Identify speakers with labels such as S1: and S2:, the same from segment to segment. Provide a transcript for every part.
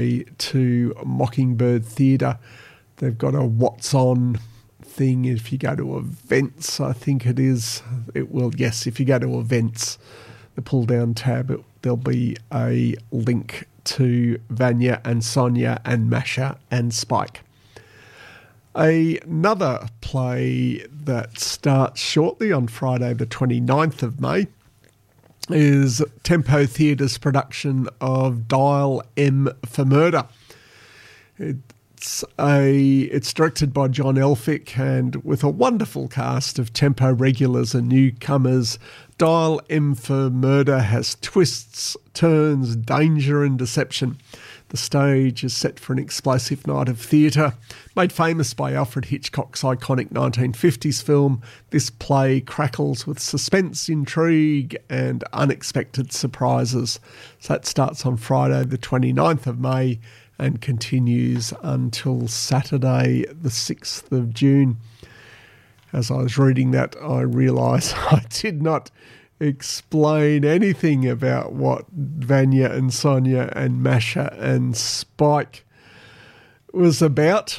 S1: to Mockingbird Theatre. They've got a What's On thing. If you go to events, I think it is. It will, yes, if you go to events, the pull-down tab, there'll be a link to Vanya and Sonia and Masha and Spike. Another play that starts shortly on Friday the 29th of May is Tempo Theatre's production of Dial M for Murder. It's directed by John Elphick, and with a wonderful cast of Tempo regulars and newcomers, Dial M for Murder has twists, turns, danger and deception. The stage is set for an explosive night of theatre. Made famous by Alfred Hitchcock's iconic 1950s film, this play crackles with suspense, intrigue and unexpected surprises. So that starts on Friday the 29th of May and continues until Saturday the 6th of June. As I was reading that, I realised I did not explain anything about what Vanya and Sonia and Masha and Spike was about.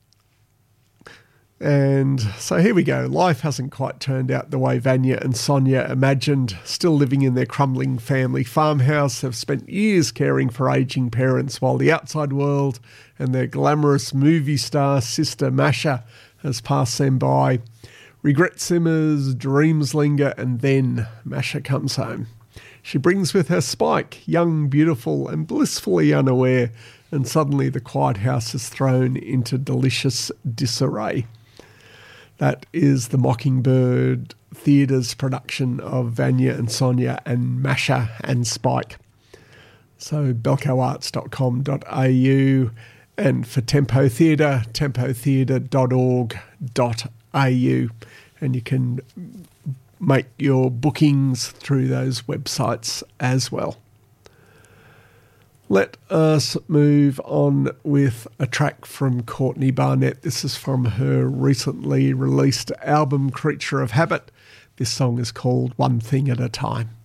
S1: And so here we go. Life hasn't quite turned out the way Vanya and Sonia imagined. Still living in their crumbling family farmhouse, have spent years caring for ageing parents, while the outside world and their glamorous movie star sister Masha has passed them by. Regret simmers, dreams linger, and then Masha comes home. She brings with her Spike, young, beautiful, and blissfully unaware, and suddenly the quiet house is thrown into delicious disarray. That is the Mockingbird Theatre's production of Vanya and Sonia and Masha and Spike. So belcoarts.com.au, and for Tempo Theatre, tempotheatre.org.au, and you can make your bookings through those websites as well. Let us move on with a track from Courtney Barnett. This is from her recently released album Creature of Habit. This song is called One Thing at a Time.